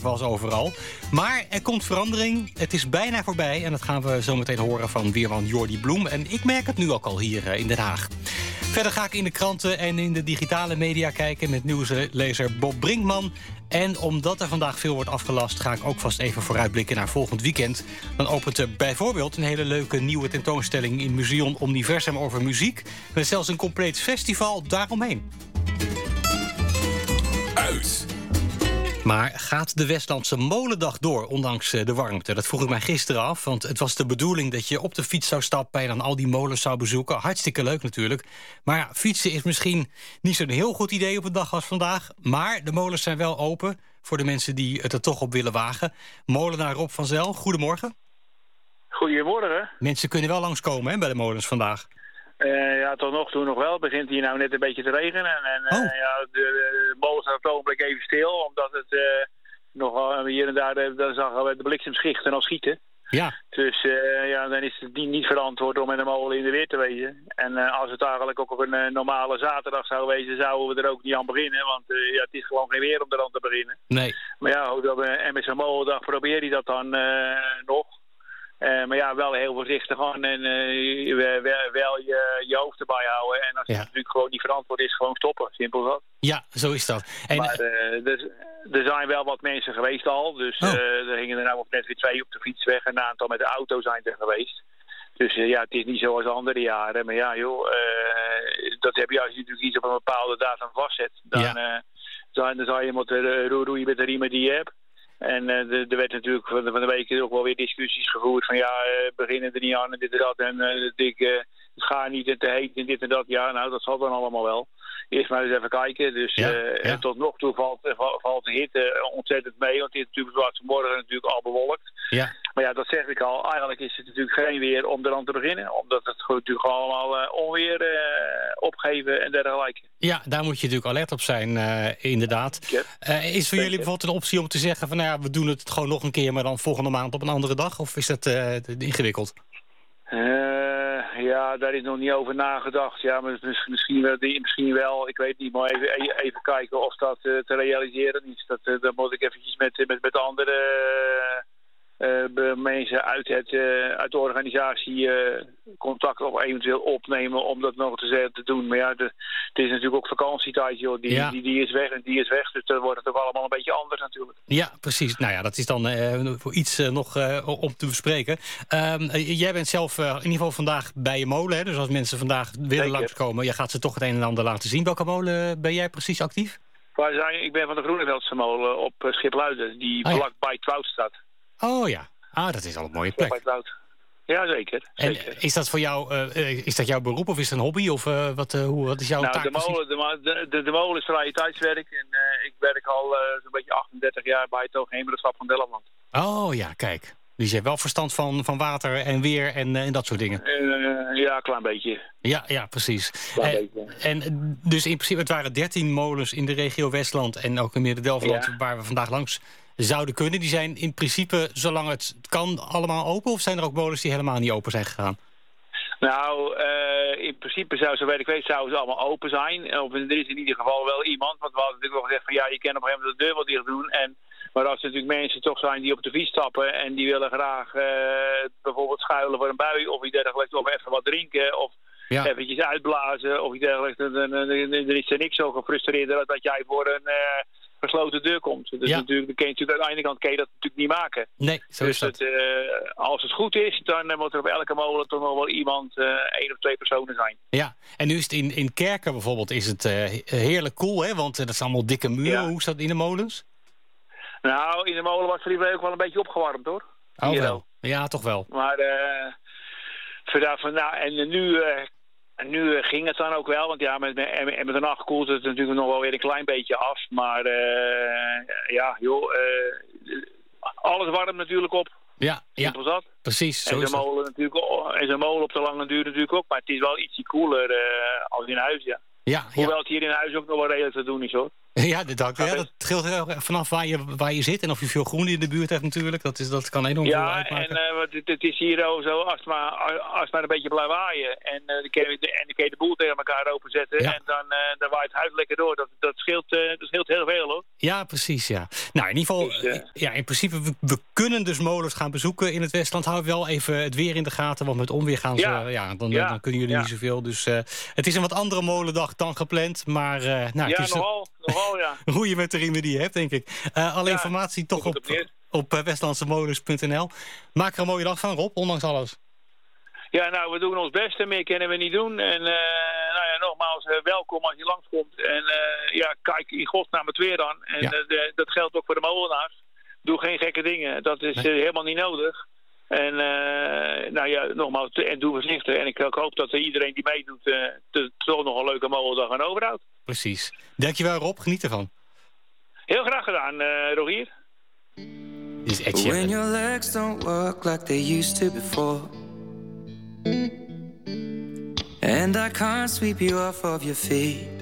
carnavals overal. Maar er komt verandering. Het is bijna voorbij en dat gaan we zo meteen horen van weerman Jordi Bloem. En ik merk het nu ook al hier in Den Haag. Verder ga ik in de kranten en in de digitale media kijken met nieuwslezer Bob Brinkman. En omdat er vandaag veel wordt afgelast, ga ik ook vast even vooruitblikken naar volgend weekend. Dan opent er bijvoorbeeld een hele leuke nieuwe tentoonstelling in Museum Omniversum over muziek. Met zelfs een compleet festival daaromheen. Uit! Maar gaat de Westlandse Molendag door, ondanks de warmte? Dat vroeg ik mij gisteren af, want het was de bedoeling dat je op de fiets zou stappen en dan al die molens zou bezoeken. Hartstikke leuk natuurlijk. Maar ja, fietsen is misschien niet zo'n heel goed idee op een dag als vandaag. Maar de molens zijn wel open voor de mensen die het er toch op willen wagen. Molenaar Rob van Zel, goedemorgen. Goedemorgen. Mensen kunnen wel langskomen hè, bij de molens vandaag. Ja, tot nog toe nog wel. Het begint hier nou net een beetje te regenen. Ja, de molen staat op het ogenblik even stil, omdat het nog hier en daar zagen we de bliksemschichten al schieten. Ja. Dus ja, dan is het niet verantwoord om met een molen in de weer te wezen. En als het eigenlijk ook op een normale zaterdag zou wezen, zouden we er ook niet aan beginnen. Want ja, het is gewoon geen weer om er aan te beginnen. Nee. Maar ja, en met zo'n molendag probeer je dat dan nog. Maar ja, wel heel voorzichtig gewoon en wel je hoofd erbij houden. En als het natuurlijk gewoon niet verantwoord is, gewoon stoppen. Simpel dat. Ja, zo is dat. En... Maar er zijn wel wat mensen geweest al. Dus er gingen er nou op net weer 2 op de fiets weg. En een aantal met de auto zijn er geweest. Dus ja, het is niet zoals andere jaren. Maar ja, joh, dat heb je als je natuurlijk iets op een bepaalde datum vastzet. Dan zou je moeten roeien met de riemen die je hebt. En er werd natuurlijk van de week ook wel weer discussies gevoerd van ja, beginnen er niet aan en dit en dat. En het gaat niet en te heet en dit en dat. Ja, nou, dat zal dan allemaal wel. Eerst maar eens even kijken. Dus en tot nog toe valt de hitte ontzettend mee. Want het is natuurlijk zoals morgen natuurlijk al bewolkt. Ja. Maar ja, dat zeg ik al. Eigenlijk is het natuurlijk geen weer om eraan te beginnen. Omdat het natuurlijk allemaal onweer opgeven en dergelijke. Ja, daar moet je natuurlijk alert op zijn, inderdaad. Is voor jullie bijvoorbeeld een optie om te zeggen van nou ja, we doen het gewoon nog een keer, maar dan volgende maand op een andere dag? Of is dat ingewikkeld? Ja, daar is nog niet over nagedacht. Ja, maar misschien wel. Ik weet niet, maar even kijken of dat te realiseren is. Dan moet ik eventjes met andere mensen uit de organisatie contact of eventueel opnemen om dat nog te doen. Maar ja, het is natuurlijk ook vakantietijd, joh. Die is weg en die is weg. Dus dan wordt het ook allemaal een beetje anders natuurlijk. Ja, precies. Nou ja, dat is dan voor iets nog om te bespreken. Jij bent zelf in ieder geval vandaag bij je molen. Hè? Dus als mensen vandaag willen langskomen, je gaat ze toch het een en ander laten zien. Welke molen ben jij precies actief? Ik ben van de Groeneveldse molen op Schipluiden, die vlak bij Twout staat. Oh ja, dat is al een mooie plek. Ja, zeker. En is dat voor jou, is dat jouw beroep of is het een hobby? Of wat is jouw taak precies? De molen is vrije tijdswerk. En ik werk al zo'n beetje 38 jaar bij het Hoogheemraadschap van Delfland. Oh ja, kijk. Dus je hebt wel verstand van water en weer en dat soort dingen? Ja, een klein beetje. Ja, precies. En dus in principe, het waren 13 molens in de regio Westland en ook in Midden-Delfland waar we vandaag langs zouden kunnen. Die zijn in principe, zolang het kan, allemaal open? Of zijn er ook molens die helemaal niet open zijn gegaan? Nou, in principe zover ik weet, zouden ze allemaal open zijn. Of er is in ieder geval wel iemand. Want we hadden natuurlijk wel gezegd van ja, je kan op een gegeven moment de deur wel dicht doen. Maar als er natuurlijk mensen toch zijn die op de fiets stappen en die willen graag bijvoorbeeld schuilen voor een bui of iets dergelijks, of even wat drinken of eventjes uitblazen of iets dergelijks, dan is er niks zo gefrustreerd dat jij voor een gesloten deur komt. Dus natuurlijk, aan de ene kant kan je dat natuurlijk niet maken. Nee, zo is dat. Als het goed is, dan moet er op elke molen toch nog wel iemand, 1 of 2 personen zijn. Ja, en nu is het in Kerken bijvoorbeeld is het heerlijk cool, hè? Want dat zijn allemaal dikke muren. Ja. Hoe is dat in de molens? Nou, in de molen was het ook wel een beetje opgewarmd, hoor. Oh, wel. Ja, toch wel. Maar nu ging het dan ook wel, want ja, met de nacht koelt het natuurlijk nog wel weer een klein beetje af. Maar alles warmt natuurlijk op. Ja, simpel dat. Precies. Zo en zo'n molen op de lange duur natuurlijk ook, maar het is wel ietsje koeler als in huis, ja. Hoewel het hier in huis ook nog wel redelijk te doen is, hoor. Ja, dat scheelt heel erg vanaf waar je zit en of je veel groen in de buurt hebt natuurlijk. Dat kan enorm veel uitmaken. Ja, en het is hier zo, als het maar een beetje blijft waaien. En dan kun je de boel tegen elkaar openzetten. Ja. En dan waait het huis lekker door. Dat scheelt heel veel, hoor. Ja, precies, ja. Nou, in ieder geval, in principe, we kunnen dus molens gaan bezoeken in het Westland. Hou wel even het weer in de gaten, want met onweer gaan ze... Dan kunnen jullie niet zoveel. Dus het is een wat andere molendag dan gepland. Maar het is nogal, ja. Hoe je met de riemen die je hebt, denk ik. Alle informatie toch op westlandsemolens.nl. Maak er een mooie dag van, Rob, ondanks alles. Ja, nou, we doen ons best en meer kunnen we niet doen. En nogmaals, welkom als je langskomt. En kijk in godsnaam het weer aan. En dat geldt ook voor de molenaars. Doe geen gekke dingen. Dat is helemaal niet nodig. En nogmaals, en doe voorzichtig. En ik hoop dat iedereen die meedoet toch nog een leuke molendag aan overhoudt. Precies. Dankjewel, Rob. Geniet ervan. Heel graag gedaan, Rogier. Dit is Ed Sheeran. When your legs don't work like they used to before, and I can't sweep you off of your feet.